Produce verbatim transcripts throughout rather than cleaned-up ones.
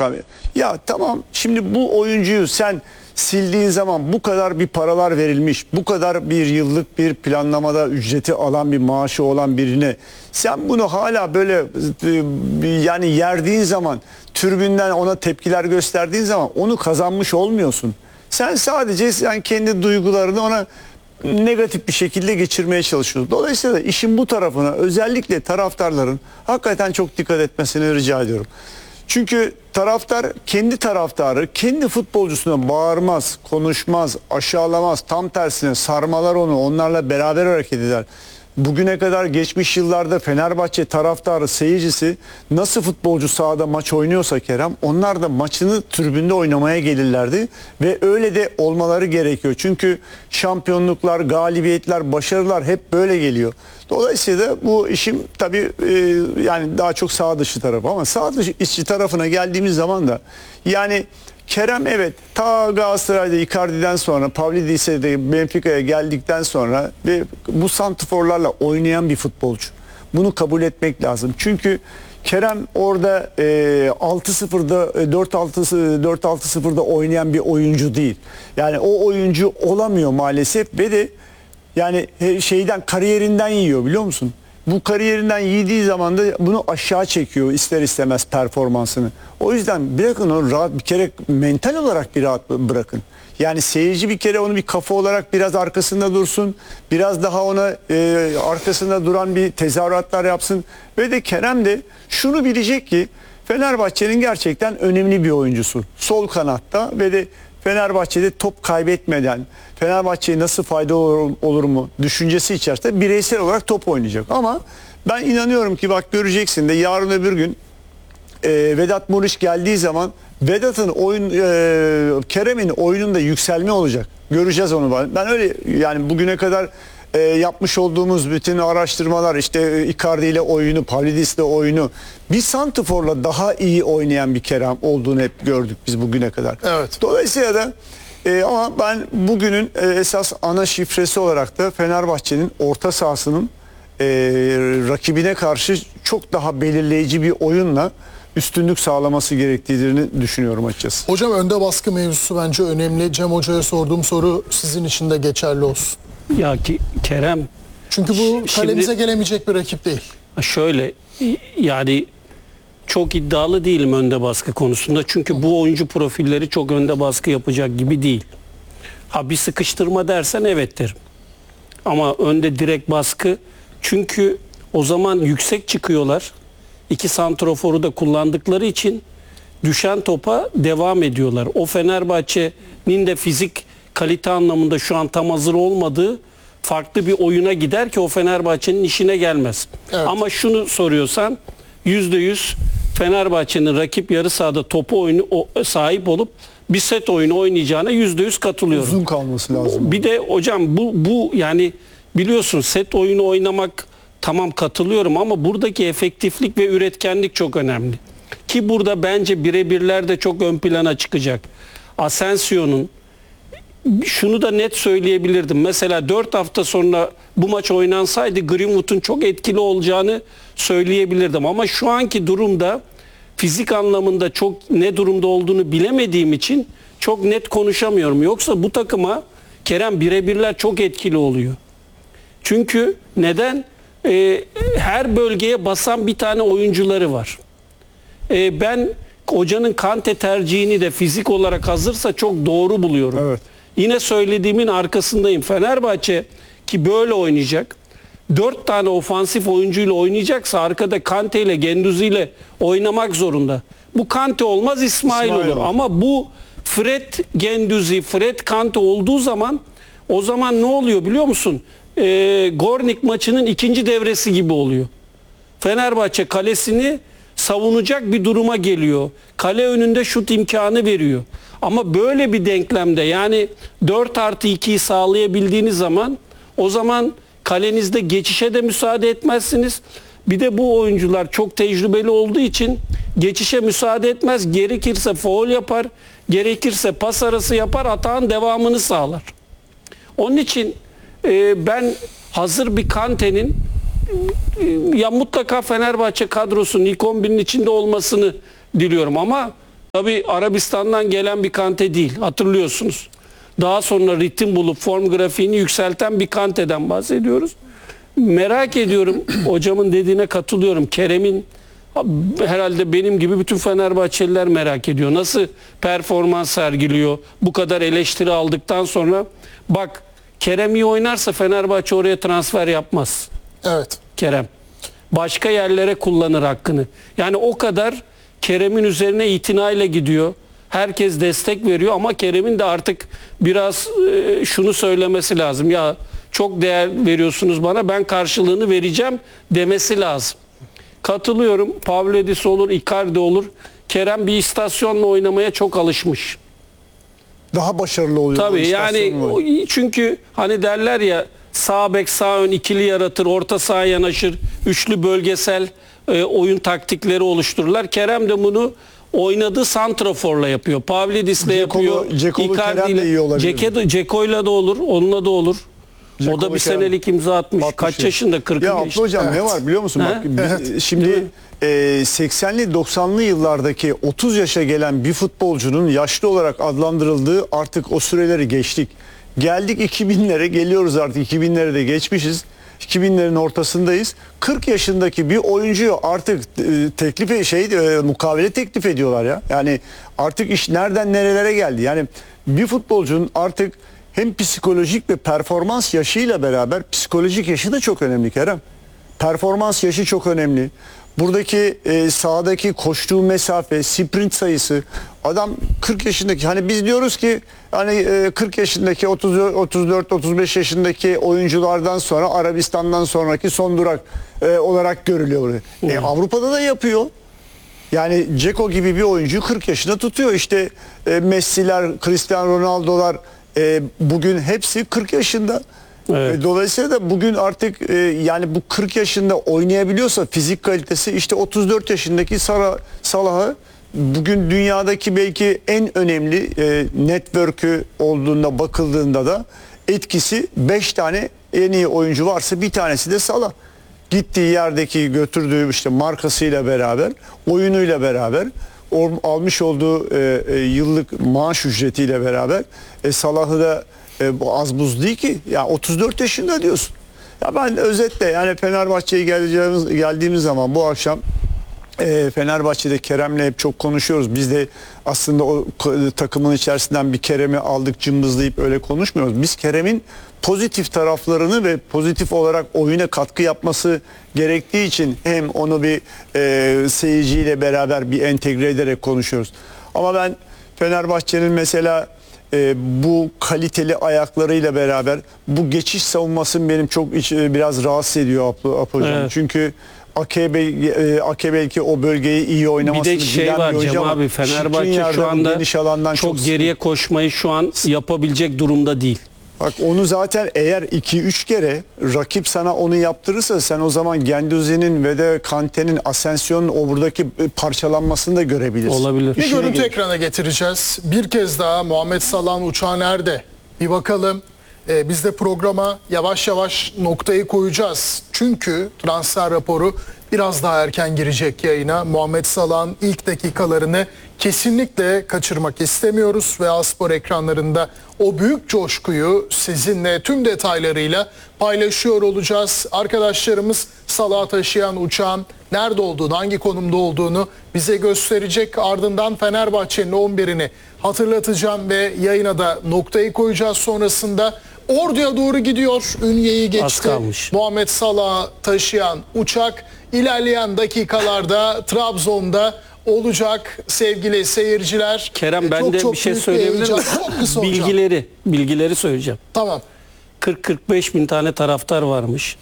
Ya tamam, şimdi bu oyuncuyu sen sildiğin zaman bu kadar bir paralar verilmiş, bu kadar bir yıllık bir planlamada ücreti alan, bir maaşı olan birine sen bunu hala böyle yani yerdiğin zaman, tribünden ona tepkiler gösterdiğin zaman onu kazanmış olmuyorsun. Sen sadece sen kendi duygularını ona negatif bir şekilde geçirmeye çalışıyorsun. Dolayısıyla işin bu tarafına özellikle taraftarların hakikaten çok dikkat etmesini rica ediyorum. Çünkü taraftar kendi taraftarı, kendi futbolcusuna bağırmaz, konuşmaz, aşağılamaz. Tam tersine sarmalar onu, onlarla beraber hareket eder. Bugüne kadar geçmiş yıllarda Fenerbahçe taraftarı, seyircisi nasıl futbolcu sahada maç oynuyorsa Kerem, onlar da maçını tribünde oynamaya gelirlerdi. Ve öyle de olmaları gerekiyor. Çünkü şampiyonluklar, galibiyetler, başarılar hep böyle geliyor. Dolayısıyla bu işim tabii e, yani daha çok sağ dışı tarafı, ama sağ dışı içi tarafına geldiğimiz zaman da yani Kerem evet ta Galatasaray'da Icardi'den sonra, Pavlidis'e de Benfica'ya geldikten sonra ve bu santrforlarla oynayan bir futbolcu. Bunu kabul etmek lazım. Çünkü Kerem orada e, altı sıfırda dört altı sıfırda oynayan bir oyuncu değil. Yani o oyuncu olamıyor maalesef ve de yani şeyden, kariyerinden yiyor, biliyor musun? Bu kariyerinden yediği zaman da bunu aşağı çekiyor ister istemez performansını. O yüzden bırakın onu rahat, bir kere mental olarak bir rahat bırakın. Yani seyirci bir kere onu bir kafa olarak biraz arkasında dursun. Biraz daha ona e, arkasında duran bir tezahüratlar yapsın. Ve de Kerem de şunu bilecek ki Fenerbahçe'nin gerçekten önemli bir oyuncusu. Sol kanatta ve de Fenerbahçe'de top kaybetmeden Fenerbahçe'ye nasıl fayda olur, olur mu düşüncesi içerisinde bireysel olarak top oynayacak. Ama ben inanıyorum ki bak göreceksin de yarın öbür gün e, Vedat Muriç geldiği zaman Vedat'ın oyun e, Kerem'in oyununda yükselme olacak. Göreceğiz onu. Ben öyle yani bugüne kadar e, yapmış olduğumuz bütün araştırmalar, işte Icardi ile oyunu, Pavlidis ile oyunu, bir santrforla daha iyi oynayan bir Kerem olduğunu hep gördük biz bugüne kadar. Evet. Dolayısıyla da e, ama ben bugünün e, esas ana şifresi olarak da Fenerbahçe'nin orta sahasının e, rakibine karşı çok daha belirleyici bir oyunla üstünlük sağlaması gerektiğini düşünüyorum açıkçası. Hocam önde baskı mevzusu bence önemli. Cem Hoca'ya sorduğum soru sizin için de geçerli olsun. Ya ki Kerem, çünkü bu kalemize şimdi, gelemeyecek bir rakip değil. Şöyle yani çok iddialı değilim önde baskı konusunda. Çünkü bu oyuncu profilleri çok önde baskı yapacak gibi değil. Ha bir sıkıştırma dersen evet derim. Ama önde direkt baskı, çünkü o zaman yüksek çıkıyorlar. İki santroforu da kullandıkları için düşen topa devam ediyorlar. O Fenerbahçe'nin de fizik kalite anlamında şu an tam hazır olmadığı farklı bir oyuna gider ki o Fenerbahçe'nin işine gelmez. Evet. Ama şunu soruyorsan yüzde yüz Fenerbahçe'nin rakip yarı sahada topu oyunu o, sahip olup bir set oyunu oynayacağına yüzde yüz katılıyorum. Uzun kalması lazım. Bir de hocam bu, bu yani biliyorsun set oyunu oynamak, tamam katılıyorum, ama buradaki efektiflik ve üretkenlik çok önemli. Ki burada bence birebirler de çok ön plana çıkacak. Asensio'nun, şunu da net söyleyebilirdim. Mesela dört hafta sonra bu maç oynansaydı Greenwood'un çok etkili olacağını söyleyebilirdim. Ama şu anki durumda fizik anlamında çok ne durumda olduğunu bilemediğim için çok net konuşamıyorum. Yoksa bu takıma Kerem birebirler çok etkili oluyor. Çünkü neden? Ee, her bölgeye basan bir tane oyuncuları var. Ee, ben hocanın Kante tercihini de fizik olarak hazırsa çok doğru buluyorum. Evet. Yine söylediğimin arkasındayım. Fenerbahçe ki böyle oynayacak. Dört tane ofansif oyuncuyla oynayacaksa arkada Kante ile Genduzi ile oynamak zorunda. Bu Kante olmaz, İsmail, İsmail olur. olur. Ama bu Fred Genduzi, Fred Kante olduğu zaman o zaman ne oluyor biliyor musun? Ee, Gornik maçının ikinci devresi gibi oluyor. Fenerbahçe kalesini savunacak bir duruma geliyor. Kale önünde şut imkanı veriyor. Ama böyle bir denklemde, yani dört artı ikiyi sağlayabildiğiniz zaman o zaman kalenizde geçişe de müsaade etmezsiniz. Bir de bu oyuncular çok tecrübeli olduğu için geçişe müsaade etmez. Gerekirse faul yapar, gerekirse pas arası yapar, atağın devamını sağlar. Onun için e, ben hazır bir Kante'nin e, ya mutlaka Fenerbahçe kadrosunun ilk on birinin içinde olmasını diliyorum, ama Tabii Arabistan'dan gelen bir Kante değil. Hatırlıyorsunuz. Daha sonra ritim bulup form grafiğini yükselten bir Kante'den bahsediyoruz. Merak ediyorum. Hocamın dediğine katılıyorum. Kerem'in herhalde benim gibi bütün Fenerbahçeliler merak ediyor. Nasıl performans sergiliyor? Bu kadar eleştiri aldıktan sonra bak Kerem iyi oynarsa Fenerbahçe oraya transfer yapmaz. Evet. Kerem. Başka yerlere kullanır hakkını. Yani o kadar Kerem'in üzerine itinayla gidiyor. Herkes destek veriyor ama Kerem'in de artık biraz e, şunu söylemesi lazım. Ya çok değer veriyorsunuz bana, ben karşılığını vereceğim demesi lazım. Katılıyorum. Pavlidis olur, Icardi olur. Kerem bir istasyonla oynamaya çok alışmış. Daha başarılı oluyor. Tabii yani istasyonla. o- çünkü hani derler ya sağ bek sağ ön ikili yaratır, orta saha yanaşır, üçlü bölgesel e, oyun taktikleri oluştururlar. Kerem de bunu oynadığı santraforla yapıyor. Pavlidis'le Dzeko- yapıyor. Dzeko Kerem de Icardi'yle- iyi olabilir. Dzeko- Dzeko'yla da olur, onunla da olur. O Dzeko da bir Kerem senelik imza atmış. altmış Kaç yaş. yaşında? kırkı Ya geçti. Abdü Hocam ne var biliyor musun? Ha? Bak, biz- şimdi e, seksenli doksanlı yıllardaki otuz yaşa gelen bir futbolcunun yaşlı olarak adlandırıldığı artık o süreleri geçtik. Geldik iki binlere, geliyoruz artık iki binlere de geçmişiz. iki binlerin ortasındayız. kırk yaşındaki bir oyuncuyu artık e, teklif şey e, mukavele teklif ediyorlar ya. Yani artık iş nereden nerelere geldi? Yani bir futbolcunun artık hem psikolojik ve performans yaşıyla beraber psikolojik yaşı da çok önemli Kerem. Performans yaşı çok önemli. Buradaki e, sahadaki koştuğu mesafe, sprint sayısı, adam kırk yaşındaki, hani biz diyoruz ki hani e, kırk yaşındaki otuz, otuz dört otuz beş yaşındaki oyunculardan sonra Arabistan'dan sonraki son durak e, olarak görülüyor. E, Avrupa'da da yapıyor. Yani Dzeko gibi bir oyuncu kırk yaşında tutuyor. İşte e, Messi'ler, Cristiano Ronaldo'lar e, bugün hepsi kırk yaşında. Evet. E, Dolayısıyla da bugün artık e, yani bu kırk yaşında oynayabiliyorsa fizik kalitesi, işte otuz dört yaşındaki Sara, Salah'ı bugün dünyadaki belki en önemli e, network'ü olduğunda bakıldığında da etkisi beş tane en iyi oyuncu varsa bir tanesi de Salah. Gittiği yerdeki götürdüğü işte markasıyla beraber, oyunuyla beraber, or- almış olduğu e, e, yıllık maaş ücretiyle beraber e, Salah'ı da e, bu az buz değil ki. Ya otuz dört yaşında diyorsun. Ya ben özetle yani Fenerbahçe'ye geleceğimiz geldiğimiz zaman bu akşam e, Fenerbahçe'de Kerem'le hep çok konuşuyoruz. Biz de aslında o k- takımın içerisinden bir Kerem'i aldık cımbızlayıp öyle konuşmuyoruz. Biz Kerem'in pozitif taraflarını ve pozitif olarak oyuna katkı yapması gerektiği için hem onu bir e, seyirciyle beraber bir entegre ederek konuşuyoruz. Ama ben Fenerbahçe'nin mesela e, bu kaliteli ayaklarıyla beraber bu geçiş savunmasını benim çok iç, e, biraz rahatsız ediyor Apo Apo Hocam. Evet. Çünkü Ake, e, Ake belki o bölgeyi iyi Bir oynamasını de şey bilen var bir oyuncu Cem ama abi, Fenerbahçe Skriniar'da şu bu anda geniş alandan çok, çok geriye koşmayı şu an yapabilecek durumda değil. Bak onu zaten eğer iki üç kere rakip sana onu yaptırırsa sen o zaman Genduzi'nin ve de Kante'nin, Asensio'nun o buradaki parçalanmasını da görebilirsin. Olabilir. Bir İşine görüntü gelir. ekrana getireceğiz. Bir kez daha Muhammed Salah'ın uçağı nerede? Bir bakalım. Ee, biz de programa yavaş yavaş noktayı koyacağız. Çünkü transfer raporu biraz daha erken girecek yayına. Muhammed Salah'ın ilk dakikalarını kesinlikle kaçırmak istemiyoruz ve Aspor ekranlarında o büyük coşkuyu sizinle tüm detaylarıyla paylaşıyor olacağız. Arkadaşlarımız Salah'ı taşıyan uçağın nerede olduğunu, hangi konumda olduğunu bize gösterecek. Ardından Fenerbahçe'nin on birini hatırlatacağım ve yayına da noktayı koyacağız. Sonrasında Ordu'ya doğru gidiyor. Ünye'yi Az geçti. kalmış. Muhammed Salah'ı taşıyan uçak ilerleyen dakikalarda Trabzon'da olacak sevgili seyirciler. Kerem Ee, ben çok de çok bir şey büyük söyleyebilir heyecan. miyim? Çok kısa hocam. Bilgileri, bilgileri söyleyeceğim. Tamam. kırk kırk beş bin tane taraftar varmış.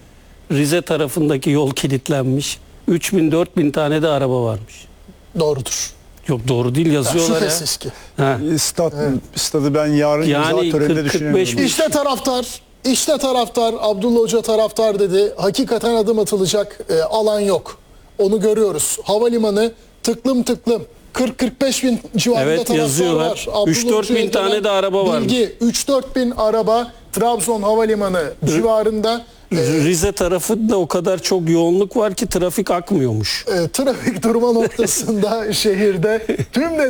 Rize tarafındaki yol kilitlenmiş. üç bin dört bin tane de araba varmış. Doğrudur. Yok doğru değil yazıyorlar ya. Şüphesiz ki. Ha. Stat, Stadı ben yarın Yani imza töreninde kırk kırk beş düşünüyorum. bin- İşte taraftar, işte taraftar, Abdullah Hoca taraftar dedi. Hakikaten adım atılacak e, alan yok. Onu görüyoruz. Havalimanı tıklım tıklım. kırk kırk beş bin civarında Evet, taraftar yazıyorlar. var. Abdullah üç dört Hoca'ya bin tane gelen de araba varmış. bilgi, üç dört bin araba Trabzon Havalimanı civarında Rize tarafında o kadar çok yoğunluk var ki trafik akmıyormuş. E, trafik durma noktasında şehirde tüm